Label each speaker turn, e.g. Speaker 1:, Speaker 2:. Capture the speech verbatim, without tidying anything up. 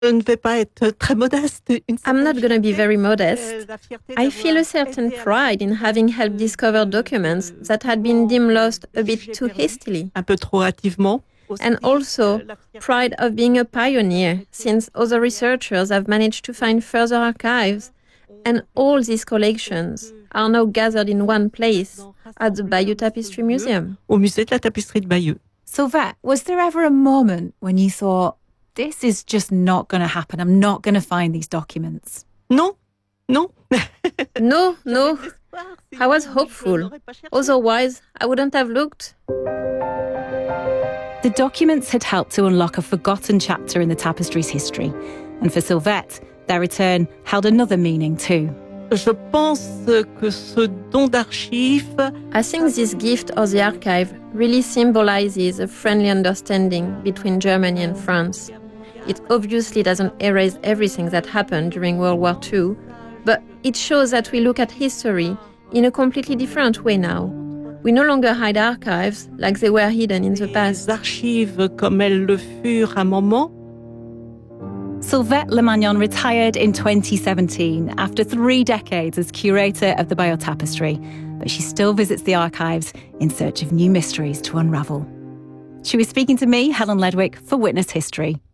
Speaker 1: Je ne vais pas être très modeste.
Speaker 2: I'm not going to be very modest. I feel a certain pride in having helped discover documents that had been deemed lost a bit too hastily.
Speaker 1: Un peu trop hâtivement.
Speaker 2: And also pride of being a pioneer, since other researchers have managed to find further archives, and all these collections are now gathered in one place at the Bayeux Tapestry Museum.
Speaker 1: Au musée de la tapisserie de Bayeux.
Speaker 3: Sylvette, was there ever a moment when you thought, this is just not going to happen, I'm not going to find these documents?
Speaker 1: Non, non.
Speaker 2: No, no. I was hopeful. Otherwise, I wouldn't have looked.
Speaker 3: The documents had helped to unlock a forgotten chapter in the tapestry's history. And for Sylvette, their return held another meaning too.
Speaker 1: Je pense que ce don d'archives...
Speaker 2: I think this gift of the archive really symbolizes a friendly understanding between Germany and France. It obviously doesn't erase everything that happened during World War Two, but it shows that we look at history in a completely different way now. We no longer hide archives like they were hidden in the past.
Speaker 1: Les archives comme elles le furent à un moment.
Speaker 3: Sylvette Lemagnon retired in twenty seventeen after three decades as curator of the Bayeux Tapestry, but she still visits the archives in search of new mysteries to unravel. She was speaking to me, Helen Ledwick, for Witness History.